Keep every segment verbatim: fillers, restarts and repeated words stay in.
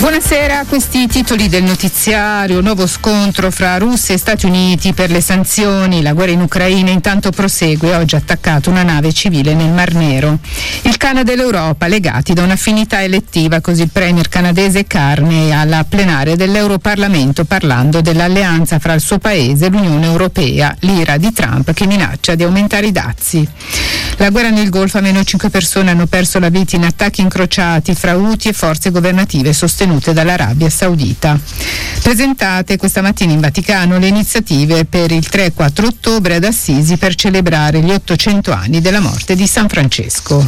Buonasera, questi titoli del notiziario. Nuovo scontro fra Russia e Stati Uniti per le sanzioni. La guerra in Ucraina intanto prosegue. Oggi ha attaccato una nave civile nel Mar Nero. Il Canada e l'Europa legati da un'affinità elettiva, così il premier canadese Carney alla plenaria dell'Europarlamento parlando dell'alleanza fra il suo paese e l'Unione Europea, l'ira di Trump che minaccia di aumentare i dazi. La guerra nel Golfo, almeno cinque persone hanno perso la vita in attacchi incrociati fra Houthi e forze governative sostenute dall'Arabia Saudita. Presentate questa mattina in Vaticano le iniziative per il tre e quattro ottobre ad Assisi per celebrare gli ottocento anni della morte di San Francesco.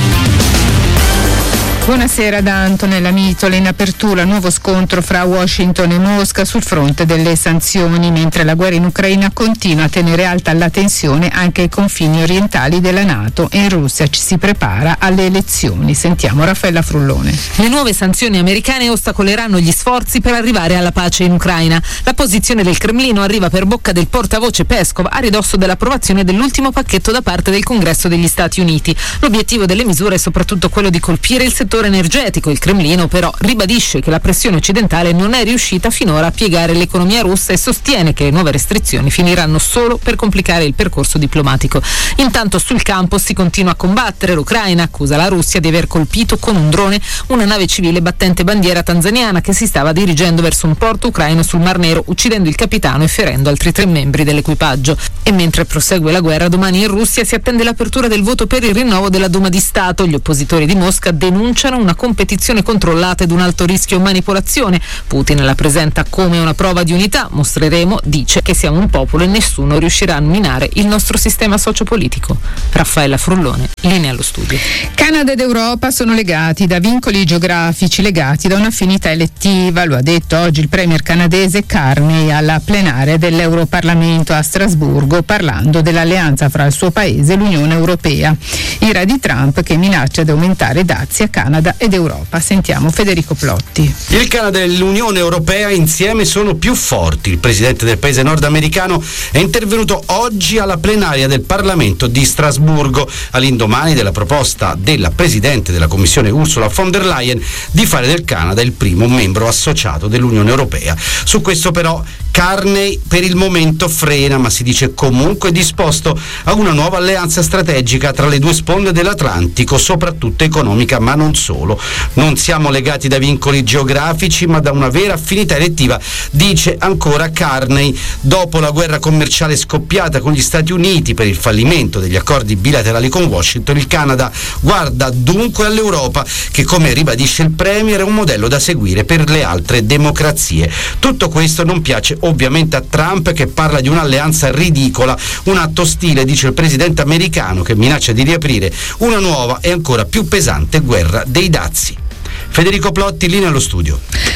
Buonasera da Antonella Mitola. In apertura nuovo scontro fra Washington e Mosca sul fronte delle sanzioni, mentre la guerra in Ucraina continua a tenere alta la tensione anche ai confini orientali della NATO e in Russia ci si prepara alle elezioni. Sentiamo Raffaella Frullone. Le nuove sanzioni americane ostacoleranno gli sforzi per arrivare alla pace in Ucraina. La posizione del Cremlino arriva per bocca del portavoce Peskov a ridosso dell'approvazione dell'ultimo pacchetto da parte del Congresso degli Stati Uniti. L'obiettivo delle misure è soprattutto quello di colpire il settore energetico. Il Cremlino però ribadisce che la pressione occidentale non è riuscita finora a piegare l'economia russa e sostiene che le nuove restrizioni finiranno solo per complicare il percorso diplomatico. Intanto sul campo si continua a combattere. L'Ucraina accusa la Russia di aver colpito con un drone una nave civile battente bandiera tanzaniana che si stava dirigendo verso un porto ucraino sul Mar Nero, uccidendo il capitano e ferendo altri tre membri dell'equipaggio. E mentre prosegue la guerra, domani in Russia si attende l'apertura del voto per il rinnovo della Duma di Stato. Gli oppositori di Mosca denunciano una competizione controllata ed un alto rischio manipolazione. Putin la presenta come una prova di unità. Mostreremo, dice, che siamo un popolo e nessuno riuscirà a minare il nostro sistema sociopolitico. Raffaella Frullone, linea allo studio. Canada ed Europa sono legati da vincoli geografici legati da un'affinità elettiva, lo ha detto oggi il premier canadese Carney alla plenaria dell'Europarlamento a Strasburgo parlando dell'alleanza fra il suo paese e l'Unione Europea. Ira di Trump che minaccia di aumentare i dazi a Canada ed Europa. Sentiamo Federico Plotti. Il Canada e l'Unione Europea insieme sono più forti. Il presidente del paese nordamericano è intervenuto oggi alla plenaria del Parlamento di Strasburgo, all'indomani della proposta della presidente della Commissione Ursula von der Leyen di fare del Canada il primo membro associato dell'Unione Europea. Su questo però Carney per il momento frena, ma si dice comunque disposto a una nuova alleanza strategica tra le due sponde dell'Atlantico, soprattutto economica, ma non solo. Non siamo legati da vincoli geografici, ma da una vera affinità elettiva, dice ancora Carney. Dopo la guerra commerciale scoppiata con gli Stati Uniti per il fallimento degli accordi bilaterali con Washington, il Canada guarda dunque all'Europa, che, come ribadisce il premier, è un modello da seguire per le altre democrazie. Tutto questo non piace ovviamente a Trump, che parla di un'alleanza ridicola, un atto ostile, dice il presidente americano, che minaccia di riaprire una nuova e ancora più pesante guerra dei dazi. Federico Plotti, linea allo studio.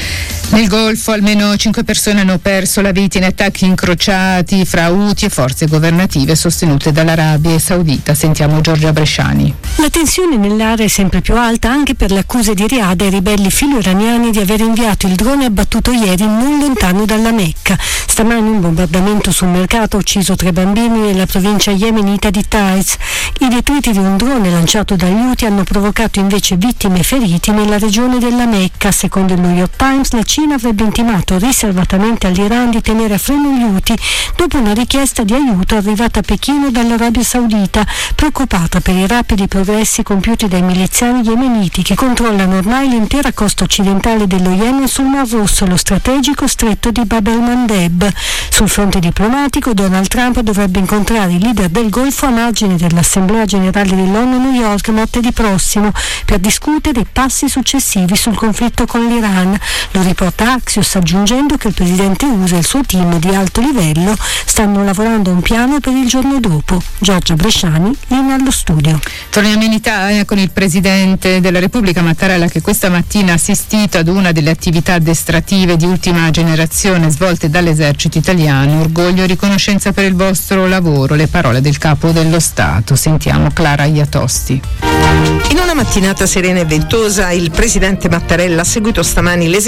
Nel Golfo almeno cinque persone hanno perso la vita in attacchi incrociati fra Houthi e forze governative sostenute dall'Arabia Saudita. Sentiamo Giorgia Bresciani. La tensione nell'area è sempre più alta anche per le accuse di Riyadh ai ribelli filo-iraniani di aver inviato il drone abbattuto ieri non lontano dalla Mecca. Stamani un bombardamento sul mercato ha ucciso tre bambini nella provincia yemenita di Taiz. I detriti di un drone lanciato dagli Houthi hanno provocato invece vittime e feriti nella regione della Mecca. Secondo il New York Times, la Cina avrebbe intimato riservatamente all'Iran di tenere a freno gli Houthi dopo una richiesta di aiuto arrivata a Pechino dall'Arabia Saudita, preoccupata per i rapidi progressi compiuti dai miliziani yemeniti che controllano ormai l'intera costa occidentale dello Yemen sul Mar Rosso e lo strategico stretto di Bab el-Mandeb. Sul fronte diplomatico, Donald Trump dovrebbe incontrare i leader del Golfo a margine dell'Assemblea Generale dell'ONU a New York martedì prossimo per discutere i passi successivi sul conflitto con l'Iran. Lo riporta Axios, aggiungendo che il presidente U S A e il suo team di alto livello stanno lavorando a un piano per il giorno dopo. Giorgia Bresciani, linea allo studio. Torniamo in Italia con il presidente della Repubblica Mattarella, che questa mattina ha assistito ad una delle attività addestrative di ultima generazione svolte dall'esercito italiano. Orgoglio e riconoscenza per il vostro lavoro, le parole del capo dello Stato. Sentiamo Clara Iatosti. In una mattinata serena e ventosa il presidente Mattarella ha seguito stamani l'esercitazione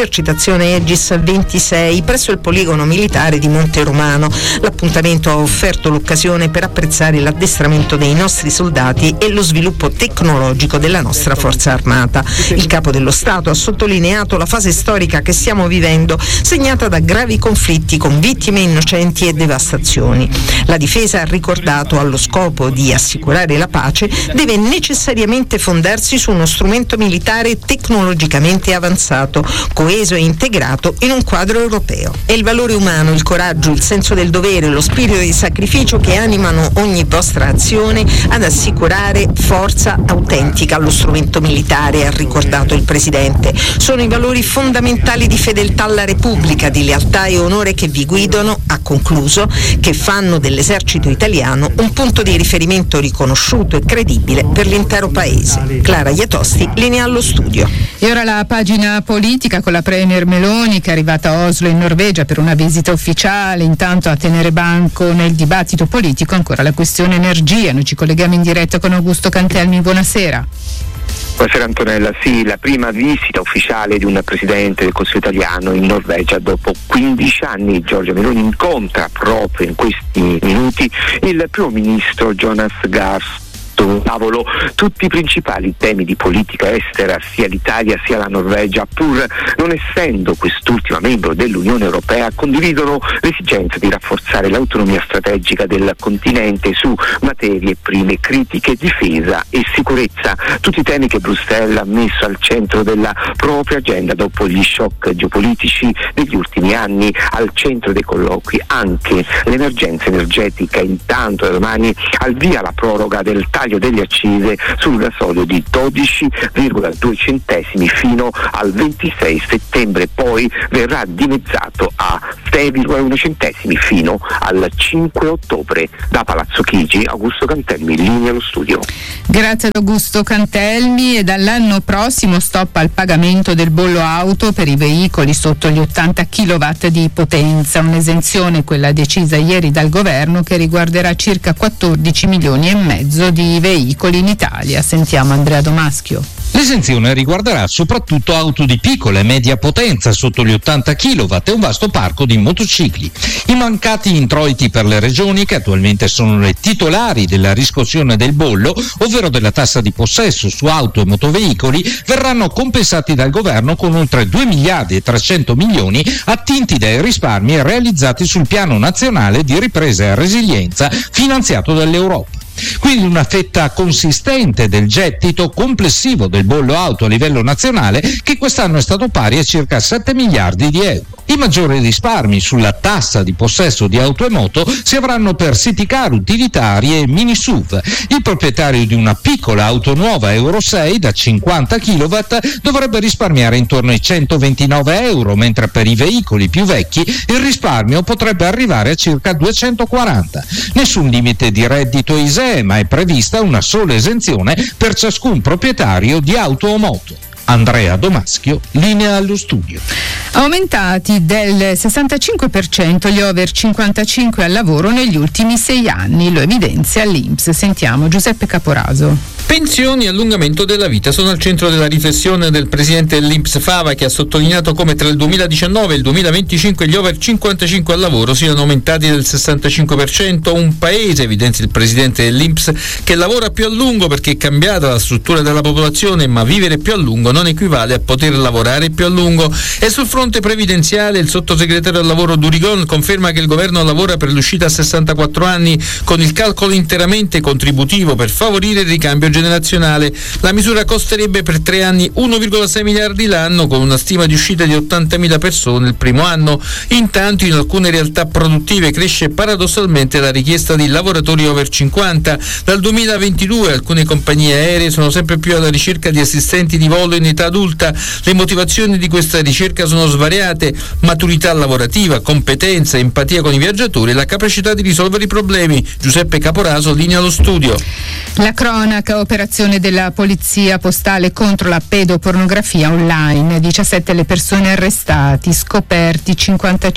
operazione Aegis ventisei presso il poligono militare di Monte Romano. L'appuntamento ha offerto l'occasione per apprezzare l'addestramento dei nostri soldati e lo sviluppo tecnologico della nostra forza armata. Il capo dello Stato ha sottolineato la fase storica che stiamo vivendo, segnata da gravi conflitti con vittime innocenti e devastazioni. La difesa, ha ricordato, allo scopo di assicurare la pace, deve necessariamente fondarsi su uno strumento militare tecnologicamente avanzato, coeso e integrato in un quadro europeo. È il valore umano, il coraggio, il senso del dovere, lo spirito di sacrificio che animano ogni vostra azione ad assicurare forza autentica allo strumento militare, ha ricordato il Presidente. Sono i valori fondamentali di fedeltà alla Repubblica, di lealtà e onore che vi guidano, ha concluso, che fanno dell'esercito italiano un punto di riferimento riconosciuto e credibile per l'intero Paese. Clara Iatosti, linea allo studio. E ora la pagina politica con la Premier Meloni, che è arrivata a Oslo in Norvegia per una visita ufficiale. Intanto a tenere banco nel dibattito politico ancora la questione energia. Noi ci colleghiamo in diretta con Augusto Cantelmi, buonasera. Buonasera Antonella, sì, la prima visita ufficiale di un presidente del Consiglio italiano in Norvegia dopo quindici anni. Giorgia Meloni incontra proprio in questi minuti il primo ministro Jonas Gahr tavolo tutti i principali temi di politica estera, sia l'Italia sia la Norvegia, pur non essendo quest'ultima membro dell'Unione Europea, condividono l'esigenza di rafforzare l'autonomia strategica del continente su materie prime critiche, difesa e sicurezza, tutti i temi che Bruxelles ha messo al centro della propria agenda dopo gli shock geopolitici degli ultimi anni. Al centro dei colloqui anche l'emergenza energetica. Intanto da domani al via la proroga del taglio delle accise sul gasolio di dodici virgola due centesimi fino al ventisei settembre, poi verrà dimezzato a sei virgola uno centesimi fino al cinque ottobre. Da Palazzo Chigi, Augusto Cantelmi, linea allo studio. Grazie ad Augusto Cantelmi. E dall'anno prossimo stop al pagamento del bollo auto per i veicoli sotto gli ottanta chilowatt di potenza, un'esenzione, quella decisa ieri dal governo, che riguarderà circa quattordici milioni e mezzo di veicoli in Italia. Sentiamo Andrea Domaschio. L'esenzione riguarderà soprattutto auto di piccola e media potenza sotto gli ottanta chilowatt e un vasto parco di motocicli. I mancati introiti per le regioni, che attualmente sono le titolari della riscossione del bollo, ovvero della tassa di possesso su auto e motoveicoli, verranno compensati dal governo con oltre due miliardi e trecento milioni attinti dai risparmi realizzati sul Piano Nazionale di Ripresa e Resilienza finanziato dall'Europa. Quindi una fetta consistente del gettito complessivo del bollo auto a livello nazionale, che quest'anno è stato pari a circa sette miliardi di euro. I maggiori risparmi sulla tassa di possesso di auto e moto si avranno per city car, utilitarie e mini S U V. Il proprietario di una piccola auto nuova Euro sei da cinquanta chilowatt dovrebbe risparmiare intorno ai centoventinove euro, mentre per i veicoli più vecchi il risparmio potrebbe arrivare a circa duecentoquaranta. Nessun limite di reddito I S E E, ma è prevista una sola esenzione per ciascun proprietario di auto o moto. Andrea Domaschio, linea allo studio. Aumentati del sessantacinque per cento gli over cinquantacinque al lavoro negli ultimi sei anni, lo evidenzia l'I N P S. Sentiamo Giuseppe Caporaso. Pensioni e allungamento della vita sono al centro della riflessione del presidente dell'I N P S Fava, che ha sottolineato come tra il duemiladiciannove e il duemilaventicinque gli over cinquantacinque al lavoro siano aumentati del sessantacinque per cento. Un paese, evidenzia il presidente dell'I N P S, che lavora più a lungo perché è cambiata la struttura della popolazione, ma vivere più a lungo non equivale a poter lavorare più a lungo. E sul fronte previdenziale il sottosegretario al lavoro Durigon conferma che il governo lavora per l'uscita a sessantaquattro anni con il calcolo interamente contributivo per favorire il ricambio generazionale. La misura costerebbe per tre anni uno virgola sei miliardi l'anno, con una stima di uscita di ottantamila persone il primo anno. Intanto in alcune realtà produttive cresce paradossalmente la richiesta di lavoratori over cinquanta. Dal duemilaventidue alcune compagnie aeree sono sempre più alla ricerca di assistenti di volo in età adulta. Le motivazioni di questa ricerca sono svariate: maturità lavorativa, competenza, empatia con i viaggiatori e la capacità di risolvere i problemi. Giuseppe Caporaso, linea allo studio. La cronaca, operazione della polizia postale contro la pedopornografia online. diciassette le persone arrestati, scoperti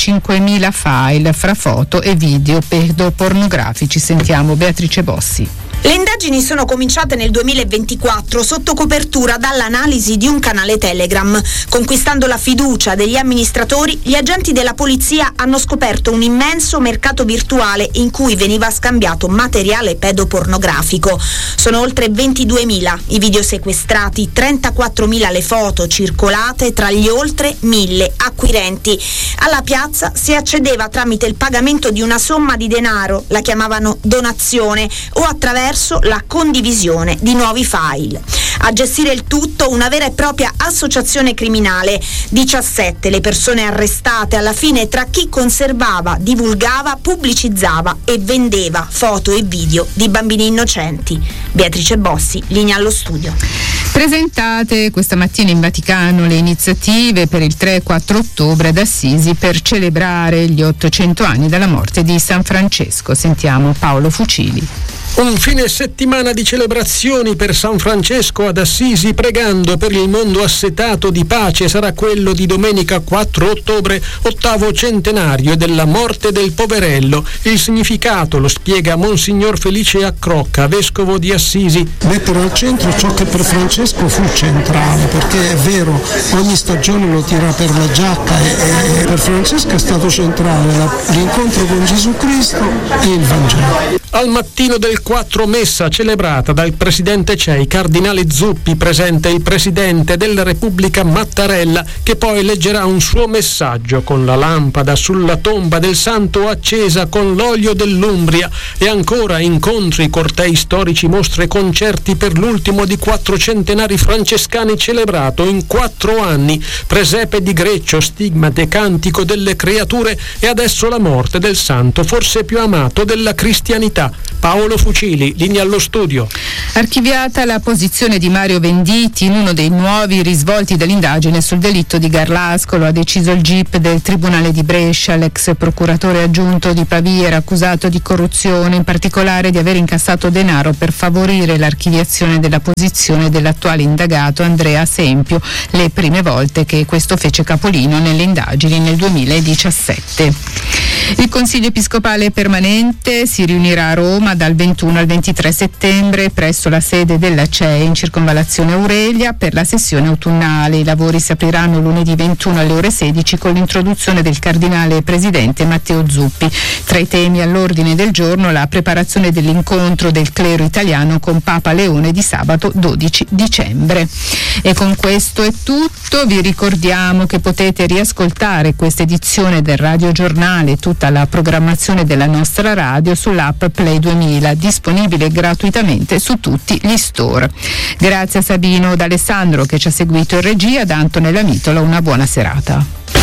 cinquantacinquemila file fra foto e video pedopornografici. Sentiamo Beatrice Bossi. Le indagini sono cominciate nel duemilaventiquattro sotto copertura dall'analisi di un canale Telegram. Conquistando la fiducia degli amministratori, gli agenti della polizia hanno scoperto un immenso mercato virtuale in cui veniva scambiato materiale pedopornografico. Sono oltre ventiduemila i video sequestrati, trentaquattromila le foto circolate tra gli oltre mille acquirenti. Alla piazza si accedeva tramite il pagamento di una somma di denaro, la chiamavano donazione, o attraverso la condivisione di nuovi file. A gestire il tutto una vera e propria associazione criminale. diciassette le persone arrestate alla fine tra chi conservava, divulgava, pubblicizzava e vendeva foto e video di bambini innocenti. Beatrice Bossi, linea allo studio. Presentate questa mattina in Vaticano le iniziative per il tre e quattro ottobre ad Assisi per celebrare gli ottocento anni dalla morte di San Francesco. Sentiamo Paolo Fucili. Un fine settimana di celebrazioni per San Francesco ad Assisi, pregando per il mondo assetato di pace, sarà quello di domenica quattro ottobre, ottavo centenario della morte del poverello. Il significato lo spiega Monsignor Felice Accrocca, vescovo di Assisi. Mettere al centro ciò che per Francesco fu centrale, perché è vero, ogni stagione lo tira per la giacca e, e per Francesco è stato centrale la, l'incontro con Gesù Cristo e il Vangelo. Al mattino del quattro messa celebrata dal presidente C E I, cardinale Zuppi, presente il presidente della Repubblica Mattarella, che poi leggerà un suo messaggio con la lampada sulla tomba del santo accesa con l'olio dell'Umbria, e ancora incontri, cortei storici, mostre, concerti per l'ultimo di quattro centenari francescani celebrato in quattro anni, presepe di Greccio, stigmate, cantico delle creature e adesso la morte del santo forse più amato della cristianità. Paolo Fucili, linea allo studio. Archiviata la posizione di Mario Venditti in uno dei nuovi risvolti dell'indagine sul delitto di Garlasco, lo ha deciso il G I P del Tribunale di Brescia. L'ex procuratore aggiunto di Pavia era accusato di corruzione, in particolare di aver incassato denaro per favorire l'archiviazione della posizione dell'attuale indagato Andrea Sempio, le prime volte che questo fece capolino nelle indagini nel duemiladiciassette. Il Consiglio Episcopale Permanente si riunirà a Roma dal ventuno al ventitré settembre presso la sede della C E I in circonvallazione Aurelia per la sessione autunnale. I lavori si apriranno lunedì ventuno alle ore sedici con l'introduzione del cardinale presidente Matteo Zuppi. Tra i temi all'ordine del giorno la preparazione dell'incontro del clero italiano con Papa Leone di sabato dodici dicembre. E con questo è tutto. Vi ricordiamo che potete riascoltare questa edizione del Radio Giornale, tutta la programmazione della nostra radio sull'app Play duemila, disponibile gratuitamente su tutti gli store. Grazie a Sabino D'Alessandro che ci ha seguito in regia, da Antonella Mitola una buona serata.